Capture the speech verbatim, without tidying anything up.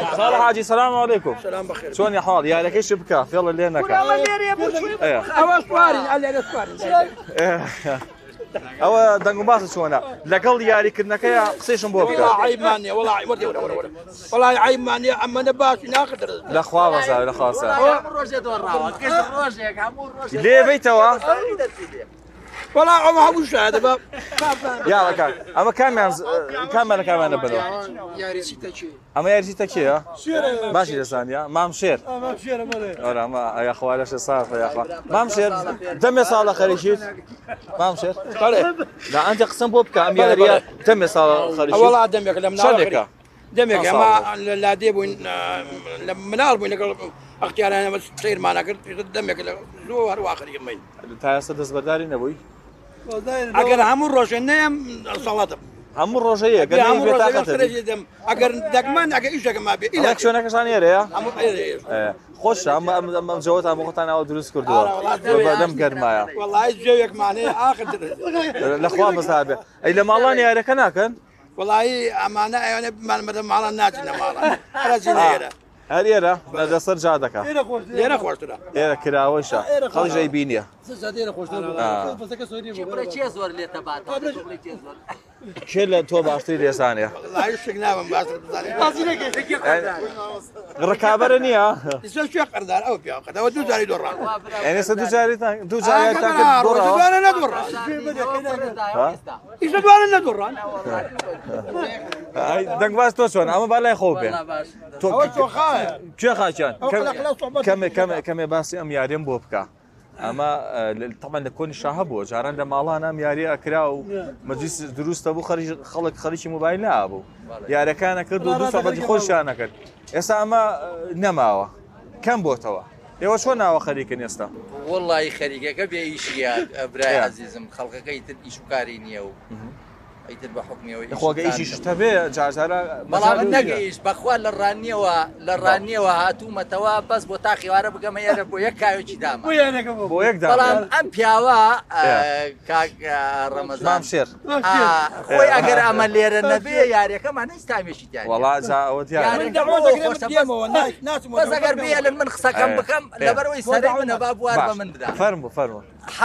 صالح حاجي السلام عليكم. سلام بخير. شلون يا حوال؟ يا لك ايش بكاف يلا اللي هناك. ايه او سواري على سواري. او دنگو باس شلونه؟ لقل ياري كنا كيا قسيشن بوبكا. والله عيباني والله والله عيباني اما نباش ناخذ. لا خوا بس لا خاصه. عمر روجي دورا كيس روجي عمر روجي. ليه بيتوا؟ والله عمر ابو هذا يلا كان اما كم يعني كم انا كمان بلو يا ريسيتا شي اما يا ريسيتا شي ها ماشي لسانيا ما مشير ما مشير مالي ولا ما يا اخوان ايش صار يا اخوان ما مشير دم صار خريشيت ما مشير لا انت قسم بوبك ام يا ريال دم صار خريشيت والله دمك لما دمك ما لا ديب لما نالبو نقول اختيار انا بس تصير ما نقدر دمك زوار واخر يمين تا سدس بداري نبوي اگر همون روشنیم سلطه همون روشیه اگر همون روشنیم اگر دکمان اگر ایش ما بی اینا شو نکشان یه همون خوش هم هم جوات هم وقت انا ادرس كردوا بدم گرمایا والله جوك معنی آخر الاخوان بس هذا اي لما الله يا رك ناكن والله امانه يعني ما ما على ناجنا ما رجينا هريرة هذا صار جادك. لينا خوشتنا. إيه كراوشة. خلي جايبينيا. لينا خوشتنا. بس كسوري. شبرة كيزور اللي تبعت. شبرة كيزور. شيل تو بعشرين لسانية. والله يشقنا من بعشرين لسانية. ركابرني ها. يسوي شو قردار أو بيا قدر ودو جاري دوران. يعني سدو جاري تان دو جاري تان دوران. دو جاري لا دوران. ها؟ إيش دو جاري لا دوران. هاي دنگ باز تو شون أما بالله خوبه. تو تو خا. شو خاشان؟ كم كم كم باسي أم يارين بوبكا. أما طبعا لكون الشهبو جاران لما الله نام ياري أكراو مجلس دروس تبو خرج خلق خريج موبايل لا أبو ياري كان كردو دوس بدي خوش أنا كرد يسا أما نماوا كم بوتوا يوا شو ناوا خريك نيستا والله خريجك بيعيشيات أبراي عزيزم خلقك يتر إيشو كارينيو يتر بحكمي وإيش أخوك إيش يشتبه جارجارا والله نجيش بخوال للرانية و للرانية وهاتو متوا بس بتاخي وارب كم يربو يكايو كدام بو يعني كم بو يكدام والله أم بياوا كاك رمضان ما مشير خوي أجر عمل لير النبي ياري كمان نستعمل يعني والله جاء يعني بس أجر بيه لمن خسكم بكم لبروي سري من باب وارب من ذا فرمو فرمو